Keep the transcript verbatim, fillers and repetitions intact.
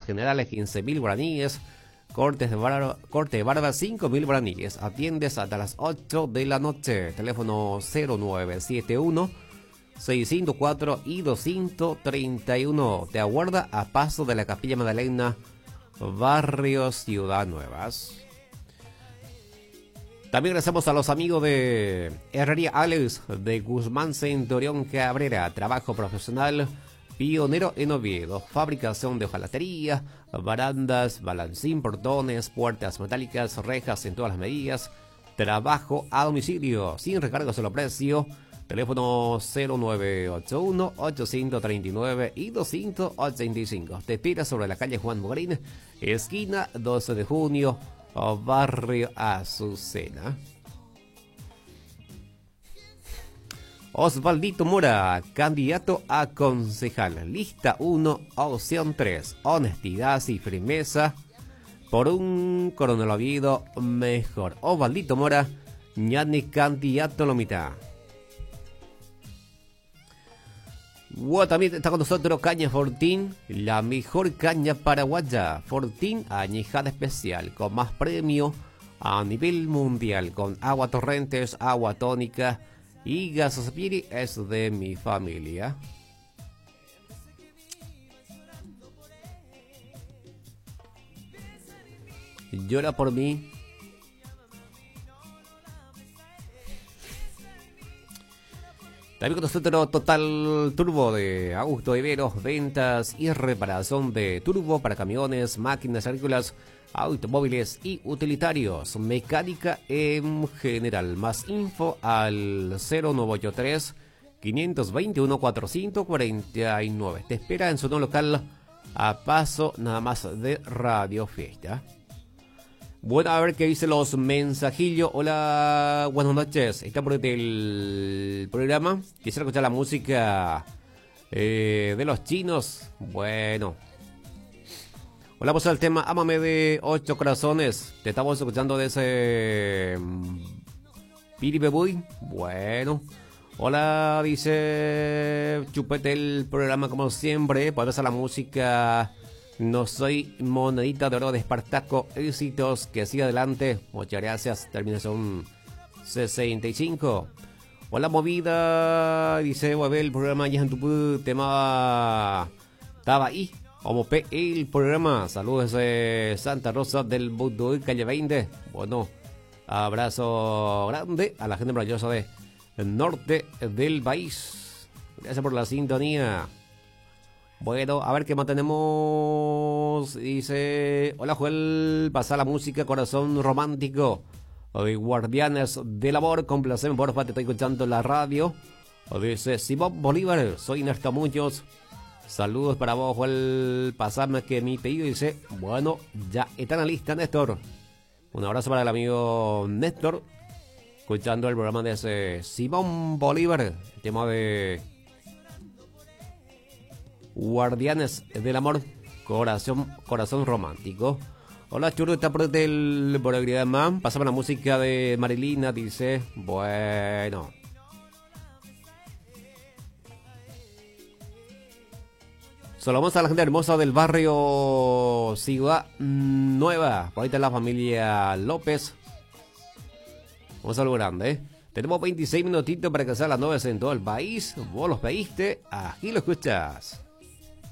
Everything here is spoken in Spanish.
generales quince mil guaraníes, cortes de barba, corte de barba cinco mil guaraníes. Atiendes hasta las ocho de la noche. Teléfono cero nueve siete uno, seiscientos cuatro y doscientos treinta y uno. Te aguarda a paso de la Capilla Magdalena, barrio Ciudad Nuevas. También agradecemos a los amigos de Herrería Alex de Guzmán Centurión Cabrera. Trabajo profesional, pionero en Oviedo. Fabricación de hojalatería, barandas, balancín, portones, puertas metálicas, rejas en todas las medidas. Trabajo a domicilio, sin recargo, solo precio. Teléfono cero nueve ocho uno, ochocientos treinta y nueve y doscientos ochenta y cinco. Te espera sobre la calle Juan Morín, esquina doce de junio, barrio Azucena. Osvaldito Mora, candidato a concejal. Lista uno, opción tres. Honestidad y firmeza por un Coronel Oviedo mejor. Osvaldito Mora, ñani candidato a la mitad. Wow, también está con nosotros Caña Fortín, la mejor caña paraguaya. Fortín añejada especial, con más premio a nivel mundial, con agua torrentes, agua tónica y Gasospiri. Es de mi familia. Llora por mí. También con nosotros Total Turbo de Augusto Iberos, ventas y reparación de turbo para camiones, máquinas agrícolas, automóviles y utilitarios. Mecánica en general. Más info al cero nueve ocho tres, quinientos veintiuno, cuatrocientos cuarenta y nueve. Te espera en su nuevo local a paso nada más de Radio Fiesta. Bueno, a ver qué dicen los mensajillos. Hola, buenas noches. Está por el programa. Quisiera escuchar la música eh, de los chinos. Bueno. Hola, pues al tema Ámame de Ocho Corazones. Te estamos escuchando de ese Piribebuy. Bueno. Hola, dice Chupete el programa como siempre. Puedes hacer la música. No soy monedita de oro de Espartaco. Éxitos, que siga adelante. Muchas gracias. Terminación sesenta y cinco. Hola, movida. Dice, voy a ver el programa ya en tu tema. Estaba ahí. Como P el programa. Saludos desde Santa Rosa del Buduy, calle veinte. Bueno, abrazo grande a la gente maravillosa de norte del país. Gracias por la sintonía. Bueno, a ver qué más tenemos. Dice, hola Joel, pasa la música Corazón Romántico de Guardianes del Amor. Complaceme, porfa, te estoy escuchando en la radio. Dice Simón Bolívar, soy Néstor Muñoz. Saludos para vos, Joel. Pasame que mi pedido. Dice, bueno, ya está en la lista, Néstor. Un abrazo para el amigo Néstor, escuchando el programa de ese Simón Bolívar, el tema de Guardianes del Amor, Corazón, Corazón Romántico. Hola, Churro, está por el programa. Pasamos la música de Marilina, dice. Bueno. Saludamos a la gente hermosa del barrio Ciudad Nueva. Por ahí está la familia López. Un saludo grande, ¿eh? Tenemos veintiséis minutitos para que sean las nueve en todo el país. Vos los pediste, aquí lo escuchas.